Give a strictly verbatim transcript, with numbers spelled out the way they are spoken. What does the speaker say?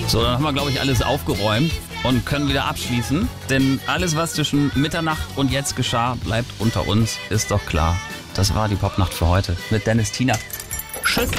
So, dann haben wir, glaube ich, alles aufgeräumt und können wieder abschließen. Denn alles, was zwischen Mitternacht und jetzt geschah, bleibt unter uns, ist doch klar. Das war die Popnacht für heute mit Dennis Tiener.